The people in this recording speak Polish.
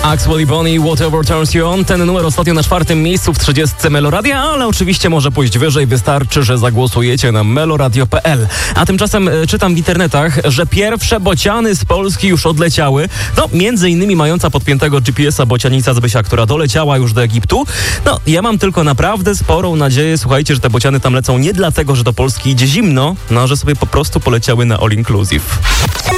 Axwell i Bonnie, Whatever Turns You On. Ten numer ostatnio na 4. miejscu w 30 Meloradia, ale oczywiście może pójść wyżej. Wystarczy, że zagłosujecie na meloradio.pl. A tymczasem czytam w internetach, że pierwsze bociany z Polski już odleciały. No, między innymi mająca podpiętego GPS-a bocianica Zbysia, która doleciała już do Egiptu. No, ja mam tylko naprawdę sporą nadzieję, słuchajcie, że te bociany tam lecą nie dlatego, że do Polski idzie zimno, no, że sobie po prostu poleciały na all inclusive.